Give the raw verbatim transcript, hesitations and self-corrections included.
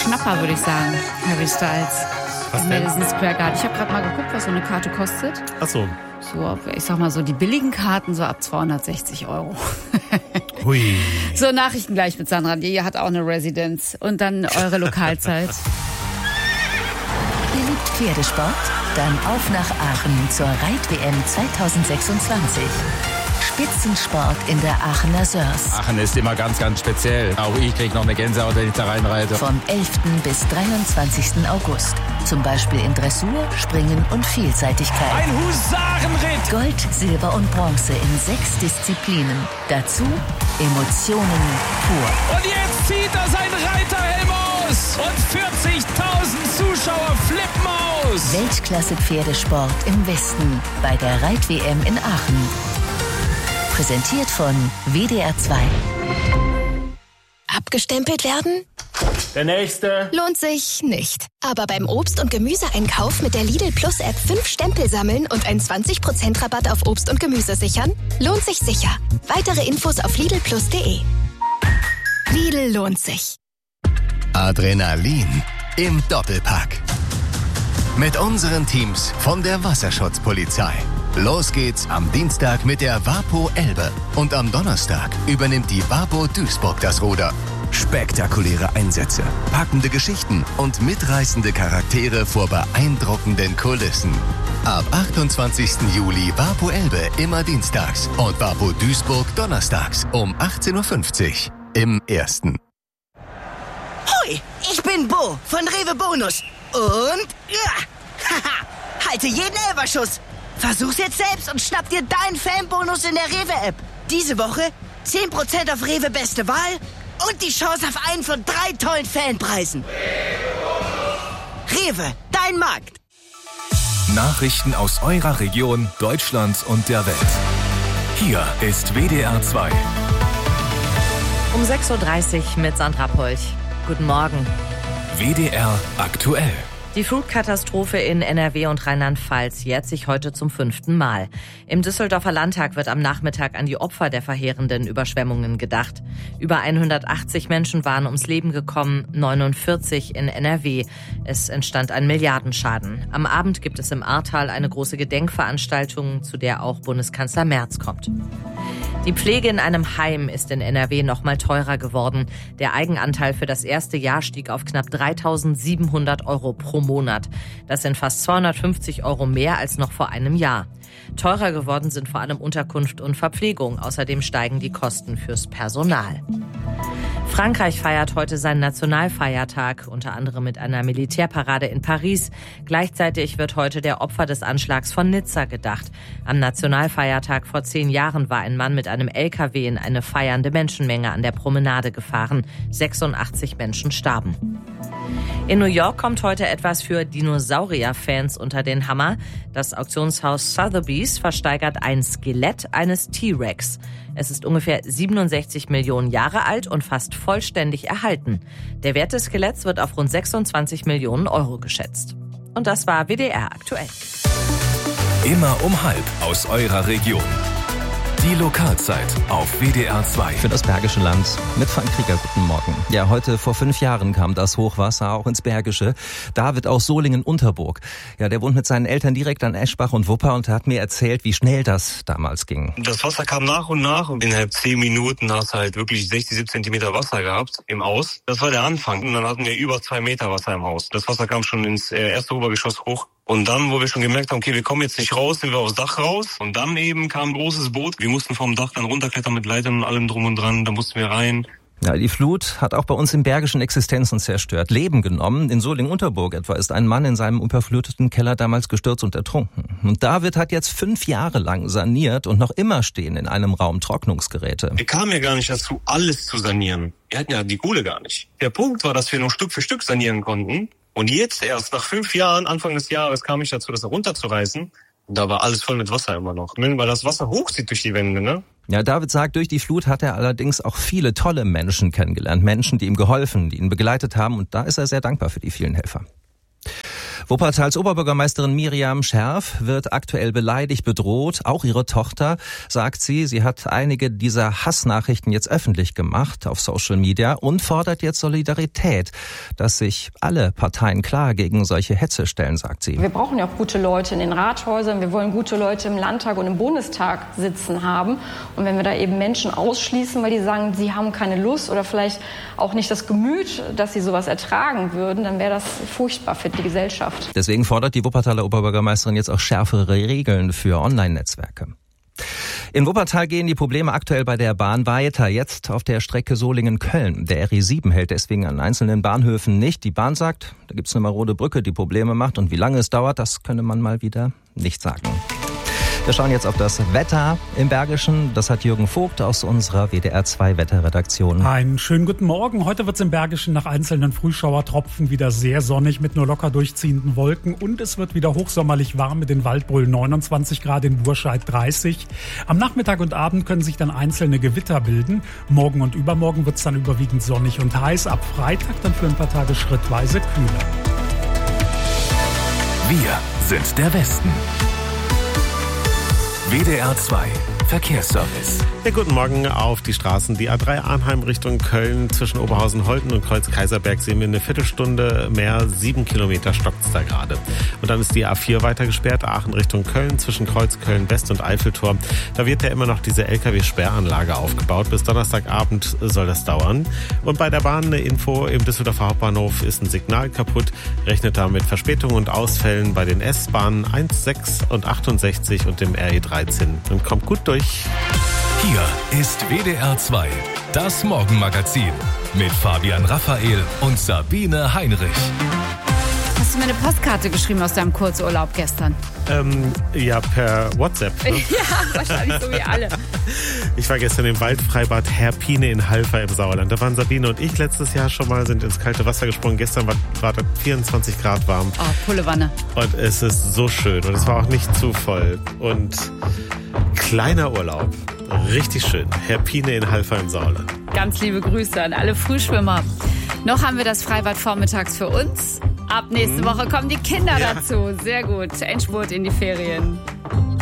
Schnapper, würde ich sagen, Harry Styles. Was denn? Madison Square Garden. Ich habe gerade mal geguckt, was so eine Karte kostet. Ach so. So, ich sag mal so, die billigen Karten so ab zweihundertsechzig Euro. Hui. So, Nachrichten gleich mit Sandra. Die hat auch eine Residenz. Und dann eure Lokalzeit. Ihr liebt Pferdesport? Dann auf nach Aachen zur Reit-W M zwanzig sechsundzwanzig. Spitzensport in der Aachener Sörs. Aachen ist immer ganz, ganz speziell. Auch ich kriege noch eine Gänsehaut, wenn ich da reinreite. Vom elften bis dreiundzwanzigsten August. Zum Beispiel in Dressur, Springen und Vielseitigkeit. Ein Husarenritt! Gold, Silber und Bronze in sechs Disziplinen. Dazu Emotionen pur. Und jetzt zieht er sein Reiterhelm aus! Und vierzigtausend Zuschauer flippen aus! Weltklasse-Pferdesport im Westen bei der Reit-W M in Aachen. Präsentiert von W D R zwei. Abgestempelt werden? Der nächste. Lohnt sich nicht. Aber beim Obst- und Gemüseeinkauf mit der Lidl Plus App fünf Stempel sammeln und einen zwanzig Prozent Rabatt auf Obst und Gemüse sichern? Lohnt sich sicher. Weitere Infos auf lidl plus punkt de. Lidl lohnt sich. Adrenalin im Doppelpack. Mit unseren Teams von der Wasserschutzpolizei. Los geht's am Dienstag mit der Wapo Elbe. Und am Donnerstag übernimmt die Wapo Duisburg das Ruder. Spektakuläre Einsätze, packende Geschichten und mitreißende Charaktere vor beeindruckenden Kulissen. Ab achtundzwanzigsten Juli Wapo Elbe immer dienstags und Wapo Duisburg donnerstags um achtzehn Uhr fünfzig im Ersten. Hoi, ich bin Bo von Rewe Bonus. Und ja, haha, halte jeden Elberschuss. Versuch's jetzt selbst und schnapp dir deinen Fanbonus in der Rewe-App. Diese Woche zehn Prozent auf Rewe Beste Wahl und die Chance auf einen von drei tollen Fanpreisen. Rewe, dein Markt. Nachrichten aus eurer Region, Deutschland und der Welt. Hier ist W D R zwei. Um sechs Uhr dreißig mit Sandra Polch. Guten Morgen. W D R aktuell. Die Flutkatastrophe in N R W und Rheinland-Pfalz jährt sich heute zum fünften Mal. Im Düsseldorfer Landtag wird am Nachmittag an die Opfer der verheerenden Überschwemmungen gedacht. Über hundertachtzig Menschen waren ums Leben gekommen, neunundvierzig in N R W. Es entstand ein Milliardenschaden. Am Abend gibt es im Ahrtal eine große Gedenkveranstaltung, zu der auch Bundeskanzler Merz kommt. Die Pflege in einem Heim ist in N R W noch mal teurer geworden. Der Eigenanteil für das erste Jahr stieg auf knapp dreitausendsiebenhundert Euro pro Monat. Das sind fast zweihundertfünfzig Euro mehr als noch vor einem Jahr. Teurer geworden sind vor allem Unterkunft und Verpflegung. Außerdem steigen die Kosten fürs Personal. Frankreich feiert heute seinen Nationalfeiertag, unter anderem mit einer Militärparade in Paris. Gleichzeitig wird heute der Opfer des Anschlags von Nizza gedacht. Am Nationalfeiertag vor zehn Jahren war ein Mann mit einem L K W in eine feiernde Menschenmenge an der Promenade gefahren. sechsundachtzig Menschen starben. In New York kommt heute etwas für Dinosaurier-Fans unter den Hammer. Das Auktionshaus Sotheby's versteigert ein Skelett eines T-Rex. Es ist ungefähr siebenundsechzig Millionen Jahre alt und fast vollständig erhalten. Der Wert des Skeletts wird auf rund sechsundzwanzig Millionen Euro geschätzt. Und das war W D R aktuell. Immer um halb aus eurer Region. Die Lokalzeit auf W D R zwei. Für das Bergische Land mit Frank Krieger, guten Morgen. Ja, heute vor fünf Jahren kam das Hochwasser auch ins Bergische. David aus Solingen-Unterburg. Ja, der wohnt mit seinen Eltern direkt an Eschbach und Wupper und hat mir erzählt, wie schnell das damals ging. Das Wasser kam nach und nach und innerhalb zehn Minuten hast du halt wirklich sechzig, siebzig Zentimeter Wasser gehabt im Haus. Das war der Anfang. Und dann hatten wir über zwei Meter Wasser im Haus. Das Wasser kam schon ins erste Obergeschoss hoch. Und dann, wo wir schon gemerkt haben, okay, wir kommen jetzt nicht raus, sind wir aufs Dach raus. Und dann eben kam ein großes Boot. Wir mussten vom Dach dann runterklettern mit Leitern und allem drum und dran. Da mussten wir rein. Ja, die Flut hat auch bei uns im Bergischen Existenzen zerstört, Leben genommen. In Solingen-Unterburg etwa ist ein Mann in seinem überfluteten Keller damals gestürzt und ertrunken. Und David hat jetzt fünf Jahre lang saniert und noch immer stehen in einem Raum Trocknungsgeräte. Wir kamen ja gar nicht dazu, alles zu sanieren. Wir hatten ja die Kohle gar nicht. Der Punkt war, dass wir nur Stück für Stück sanieren konnten. Und jetzt erst, nach fünf Jahren, Anfang des Jahres, kam ich dazu, das runterzureißen. Und da war alles voll mit Wasser immer noch. Weil das Wasser hochzieht durch die Wände, ne? Ja, David sagt, durch die Flut hat er allerdings auch viele tolle Menschen kennengelernt. Menschen, die ihm geholfen, die ihn begleitet haben. Und da ist er sehr dankbar für die vielen Helfer. Wuppertals Oberbürgermeisterin Miriam Scherf wird aktuell beleidigt, bedroht. Auch ihre Tochter, sagt sie. Sie hat einige dieser Hassnachrichten jetzt öffentlich gemacht auf Social Media und fordert jetzt Solidarität, dass sich alle Parteien klar gegen solche Hetze stellen, sagt sie. Wir brauchen ja auch gute Leute in den Rathäusern. Wir wollen gute Leute im Landtag und im Bundestag sitzen haben. Und wenn wir da eben Menschen ausschließen, weil die sagen, sie haben keine Lust oder vielleicht auch nicht das Gemüt, dass sie sowas ertragen würden, dann wäre das furchtbar für die Gesellschaft. Deswegen fordert die Wuppertaler Oberbürgermeisterin jetzt auch schärfere Regeln für Online-Netzwerke. In Wuppertal gehen die Probleme aktuell bei der Bahn weiter. Jetzt auf der Strecke Solingen-Köln. Der R I sieben hält deswegen an einzelnen Bahnhöfen nicht. Die Bahn sagt, da gibt's eine marode Brücke, die Probleme macht. Und wie lange es dauert, das könne man mal wieder nicht sagen. Wir schauen jetzt auf das Wetter im Bergischen. Das hat Jürgen Vogt aus unserer W D R zwei Wetterredaktion. Einen schönen guten Morgen. Heute wird es im Bergischen nach einzelnen Frühschauertropfen wieder sehr sonnig mit nur locker durchziehenden Wolken. Und es wird wieder hochsommerlich warm mit den Waldbrüllen neunundzwanzig Grad, in Burscheid dreißig. Am Nachmittag und Abend können sich dann einzelne Gewitter bilden. Morgen und übermorgen wird es dann überwiegend sonnig und heiß. Ab Freitag dann für ein paar Tage schrittweise kühler. Wir sind der Westen. W D R zwei Verkehrsservice. Ja, guten Morgen auf die Straßen. Die A drei Arnheim Richtung Köln zwischen Oberhausen-Holten und Kreuz-Kaiserberg sehen wir eine Viertelstunde mehr. Sieben Kilometer stockt's da gerade. Und dann ist die A vier weiter gesperrt. Aachen Richtung Köln zwischen Kreuzköln-West und Eiffeltor. Da wird ja immer noch diese L K W-Sperranlage aufgebaut. Bis Donnerstagabend soll das dauern. Und bei der Bahn eine Info. Im Düsseldorfer Hauptbahnhof ist ein Signal kaputt. Rechnet da mit Verspätungen und Ausfällen bei den S-Bahnen eins, sechs und achtundsechzig und dem R E dreizehn. Und kommt gut durch. Hier ist W D R zwei, das Morgenmagazin mit Fabian Raphael und Sabine Heinrich. Hast du mir eine Postkarte geschrieben aus deinem Kurzurlaub gestern? Ähm, ja, per WhatsApp. Ne? Ja, wahrscheinlich so wie alle. Ich war gestern im Waldfreibad Herpine in Halver im Sauerland. Da waren Sabine und ich letztes Jahr schon mal, sind ins kalte Wasser gesprungen. Gestern war, war das vierundzwanzig Grad warm. Oh, coole Wanne. Und es ist so schön und es war auch nicht zu voll. Und kleiner Urlaub. Richtig schön. Herpine in Halver im Sauerland. Ganz liebe Grüße an alle Frühschwimmer. Noch haben wir das Freibad vormittags für uns. Ab nächste Woche kommen die Kinder ja. dazu. Sehr gut. Endspurt in die Ferien.